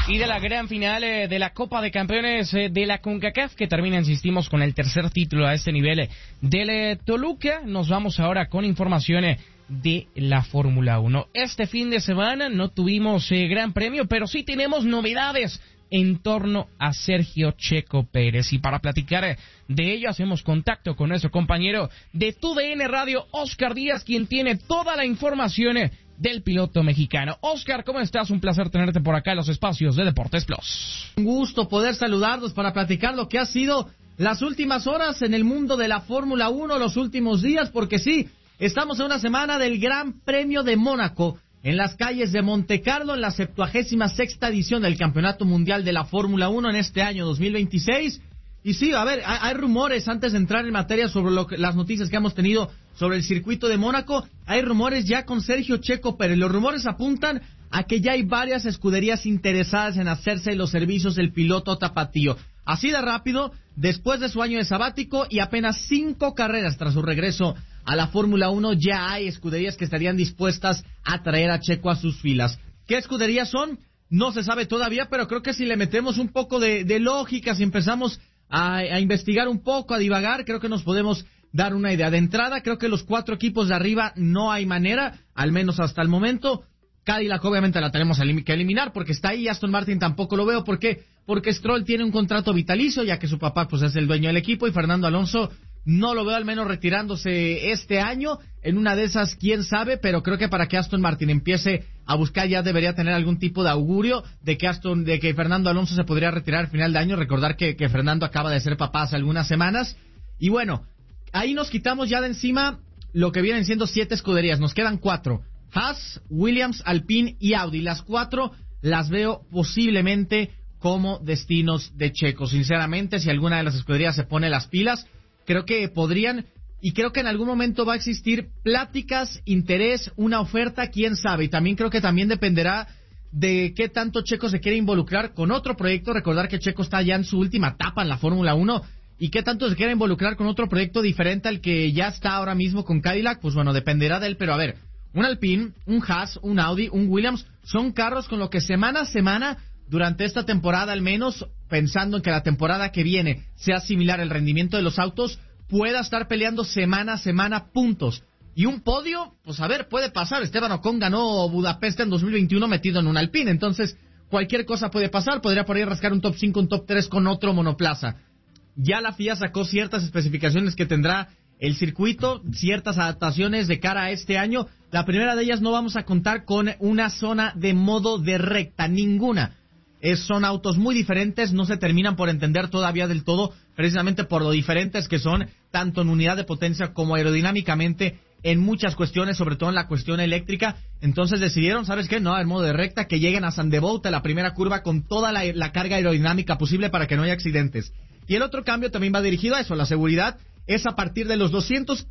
Y de la gran final de la Copa de Campeones de la CONCACAF, que termina, insistimos, con el tercer título a este nivel del Toluca. Nos vamos ahora con informaciones de la Fórmula 1. Este fin de semana no tuvimos gran premio, pero sí tenemos novedades en torno a Sergio Checo Pérez. Y para platicar de ello, hacemos contacto con nuestro compañero de TUDN Radio, Oscar Díaz, quien tiene toda la información del piloto mexicano. Oscar, ¿cómo estás? Un placer tenerte por acá en los espacios de Deportes Plus. Un gusto poder saludarlos para platicar lo que ha sido las últimas horas en el mundo de la Fórmula 1, los últimos días, porque sí, estamos en una semana del Gran Premio de Mónaco, en las calles de Montecarlo, en la 76ª edición del Campeonato Mundial de la Fórmula 1 en este año 2026. Y sí, a ver, hay rumores, antes de entrar en materia sobre las noticias que hemos tenido sobre el circuito de Mónaco, hay rumores ya con Sergio Checo Pérez. Los rumores apuntan a que ya hay varias escuderías interesadas en hacerse los servicios del piloto tapatío. Así de rápido, después de su año de sabático y apenas 5 carreras tras su regreso a la Fórmula 1, ya hay escuderías que estarían dispuestas a traer a Checo a sus filas. ¿Qué escuderías son? No se sabe todavía, pero creo que si le metemos un poco de lógica, si empezamos a investigar un poco, a divagar, creo que nos podemos dar una idea. De entrada, creo que los 4 equipos de arriba no hay manera, al menos hasta el momento. Cadillac obviamente la tenemos que eliminar porque está ahí. Aston Martin tampoco lo veo. ¿Por qué? Porque Stroll tiene un contrato vitalicio, ya que su papá pues es el dueño del equipo, y Fernando Alonso no lo veo al menos retirándose este año. En una de esas, quién sabe, pero creo que para que Aston Martin empiece a buscar ya debería tener algún tipo de augurio de que Fernando Alonso se podría retirar al final de año. Recordar que Fernando acaba de ser papá hace algunas semanas. Y bueno, ahí nos quitamos ya de encima lo que vienen siendo 7 escuderías. Nos quedan 4. Haas, Williams, Alpine y Audi. Las 4 las veo posiblemente como destinos de Checo. Sinceramente, si alguna de las escuderías se pone las pilas, creo que podrían, y creo que en algún momento va a existir pláticas, interés, una oferta, quién sabe. Y también creo que también dependerá de qué tanto Checo se quiere involucrar con otro proyecto. Recordar que Checo está ya en su última etapa en la Fórmula 1, y qué tanto se quiere involucrar con otro proyecto diferente al que ya está ahora mismo con Cadillac. Pues bueno, dependerá de él. Pero a ver, un Alpine, un Haas, un Audi, un Williams, son carros con los que semana a semana, durante esta temporada al menos, pensando en que la temporada que viene sea similar el rendimiento de los autos, pueda estar peleando semana a semana puntos. Y un podio, pues a ver, puede pasar. Esteban Ocon ganó Budapest en 2021 metido en un Alpine, entonces cualquier cosa puede pasar. Podría por ahí rascar un top 5, un top 3 con otro monoplaza. Ya la FIA sacó ciertas especificaciones que tendrá el circuito, ciertas adaptaciones de cara a este año. La primera de ellas, no vamos a contar con una zona de modo de recta, ninguna. Son autos muy diferentes, no se terminan por entender todavía del todo, precisamente por lo diferentes que son, tanto en unidad de potencia como aerodinámicamente, en muchas cuestiones, sobre todo en la cuestión eléctrica. Entonces decidieron, ¿sabes qué? No, en modo de recta, que lleguen a Zandvoort, a la primera curva, con toda la carga aerodinámica posible para que no haya accidentes. Y el otro cambio también va dirigido a eso, a la seguridad. Es a partir de los 200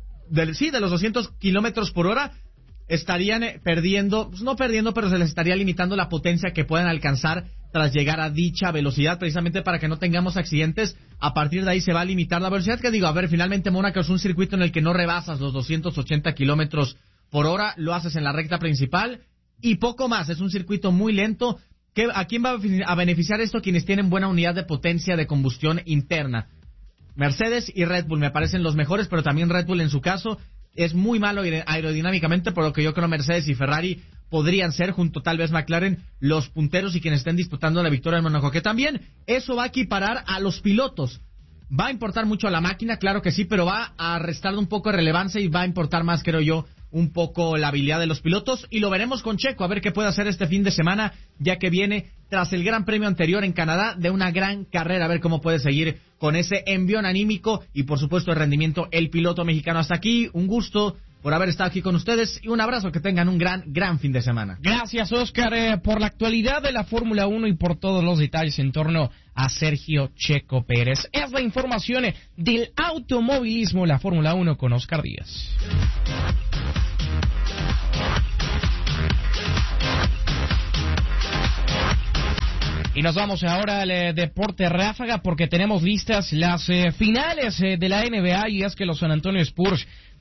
kilómetros por hora, estarían perdiendo, pues no perdiendo, pero se les estaría limitando la potencia que puedan alcanzar tras llegar a dicha velocidad, precisamente para que no tengamos accidentes. A partir de ahí se va a limitar la velocidad, que digo, a ver, finalmente Mónaco es un circuito en el que no rebasas los 280 kilómetros por hora, lo haces en la recta principal y poco más. Es un circuito muy lento. ¿A quién va a beneficiar esto? Quienes tienen buena unidad de potencia de combustión interna. Mercedes y Red Bull me parecen los mejores, pero también Red Bull en su caso es muy malo aerodinámicamente, por lo que yo creo Mercedes y Ferrari podrían ser, junto tal vez McLaren, los punteros y quienes estén disputando la victoria en Mónaco. Que también eso va a equiparar a los pilotos. Va a importar mucho a la máquina, claro que sí, pero va a restarle un poco de relevancia y va a importar más, creo yo, un poco la habilidad de los pilotos. Y lo veremos con Checo, a ver qué puede hacer este fin de semana, ya que viene tras el Gran Premio anterior en Canadá de una gran carrera, a ver cómo puede seguir con ese envión anímico y por supuesto el rendimiento el piloto mexicano. Hasta aquí, un gusto por haber estado aquí con ustedes y un abrazo, que tengan un gran fin de semana. Gracias, Oscar, por la actualidad de la Fórmula 1 y por todos los detalles en torno a Sergio Checo Pérez. Es la información del automovilismo, la Fórmula 1 con Oscar Díaz. Y nos vamos ahora al deporte ráfaga, porque tenemos listas las finales de la NBA, y es que los San Antonio Spurs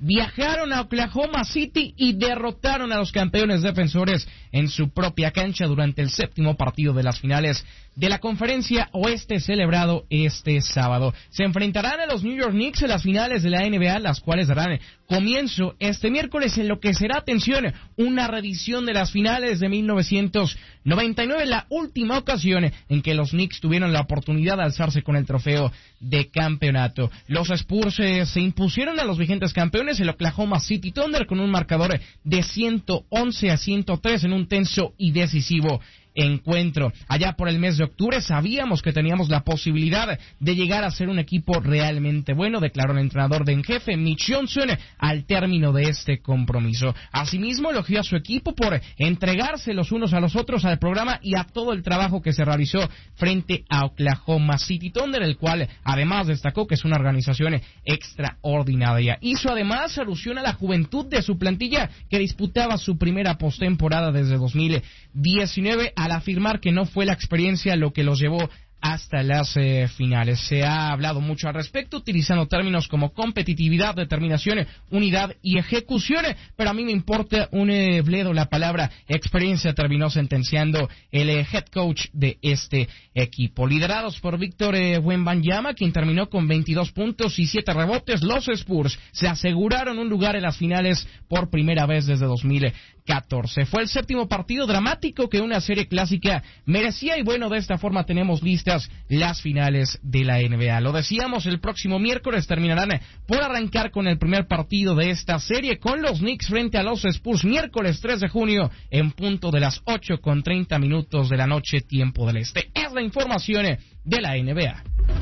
viajaron a Oklahoma City y derrotaron a los campeones defensores en su propia cancha durante el séptimo partido de las finales de la Conferencia Oeste celebrado este sábado. Se enfrentarán a los New York Knicks en las finales de la NBA, las cuales darán comienzo este miércoles en lo que será, atención, una revisión de las finales de 1999, la última ocasión en que los Knicks tuvieron la oportunidad de alzarse con el trofeo de campeonato. Los Spurs se impusieron a los vigentes campeones, el Oklahoma City Thunder, con un marcador de 111-103 en un tenso y decisivo encuentro. Allá por el mes de octubre sabíamos que teníamos la posibilidad de llegar a ser un equipo realmente bueno, declaró el entrenador en jefe Mitch Johnson al término de este compromiso. Asimismo elogió a su equipo por entregarse los unos a los otros al programa y a todo el trabajo que se realizó frente a Oklahoma City Thunder, el cual además destacó que es una organización extraordinaria. Hizo además alusión a la juventud de su plantilla, que disputaba su primera postemporada desde 2019, al afirmar que no fue la experiencia lo que los llevó hasta las finales. Se ha hablado mucho al respecto, utilizando términos como competitividad, determinación, unidad y ejecución, pero a mí me importa un bledo la palabra experiencia, terminó sentenciando el head coach de este equipo. Liderados por Víctor Wembanyama, quien terminó con 22 puntos y 7 rebotes, los Spurs se aseguraron un lugar en las finales por primera vez desde 2014. Fue el séptimo partido dramático que una serie clásica merecía, y bueno, de esta forma tenemos listas las finales de la NBA. Lo decíamos, el próximo miércoles terminarán por arrancar con el primer partido de esta serie, con los Knicks frente a los Spurs, miércoles 3 de junio en punto de las 8:30 de la noche, tiempo del este. Es la información de la NBA.